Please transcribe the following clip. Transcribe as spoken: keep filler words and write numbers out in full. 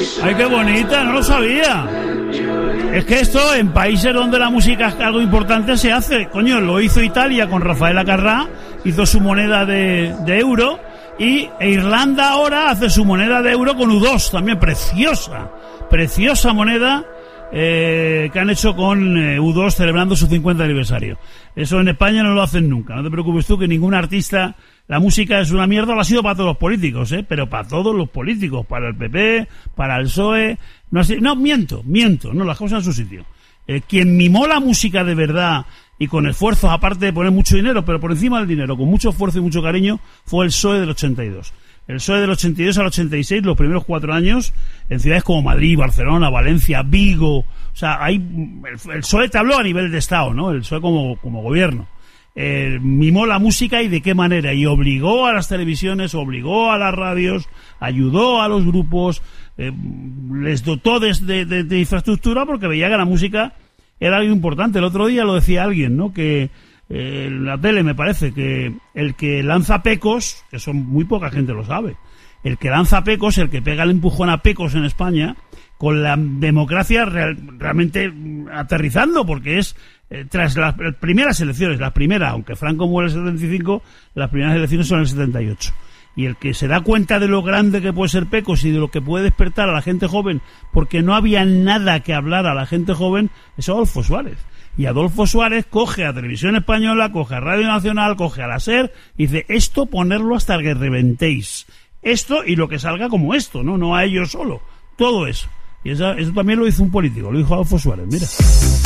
¡Ay, qué bonita! No lo sabía. Es que esto, en países donde la música es algo importante, se hace. Coño, lo hizo Italia con Rafael Acarrá, hizo su moneda de, de euro, y e Irlanda ahora hace su moneda de euro con U dos, también preciosa, preciosa moneda eh, que han hecho con eh, U dos celebrando su cincuenta aniversario. Eso en España no lo hacen nunca, no te preocupes tú, que ningún artista... La música es una mierda, lo ha sido para todos los políticos, ¿eh? Pero para todos los políticos, para el P P, para el P S O E... No, no miento, miento, no, las cosas en su sitio. Eh, quien mimó la música de verdad y con esfuerzos, aparte de poner mucho dinero, pero por encima del dinero, con mucho esfuerzo y mucho cariño, fue el P S O E del ochenta y dos. El P S O E del ochenta y dos al ochenta y seis, los primeros cuatro años, en ciudades como Madrid, Barcelona, Valencia, Vigo... O sea, hay, el, el P S O E te habló a nivel de Estado, ¿no? El P S O E como, como gobierno. Eh, mimó la música y de qué manera, y obligó a las televisiones, obligó a las radios, ayudó a los grupos, eh, les dotó de, de, de infraestructura porque veía que la música era algo importante. El otro día lo decía alguien, ¿no? Que eh, en la tele me parece que el que lanza Pecos, que son muy poca gente lo sabe, el que lanza Pecos, el que pega el empujón a Pecos en España, con la democracia real, realmente aterrizando, porque es eh, tras las primeras elecciones, las primeras, aunque Franco muere en el setenta y cinco, las primeras elecciones son en el setenta y ocho. Y el que se da cuenta de lo grande que puede ser Pecos y de lo que puede despertar a la gente joven, porque no había nada que hablar a la gente joven, es Adolfo Suárez. Y Adolfo Suárez coge a Televisión Española, coge a Radio Nacional, coge a la SER, y dice, esto ponerlo hasta que reventéis. Esto y lo que salga como esto, ¿no? No a ellos solo. Todo eso. Y eso, eso también lo hizo un político, lo dijo Adolfo Suárez, mira.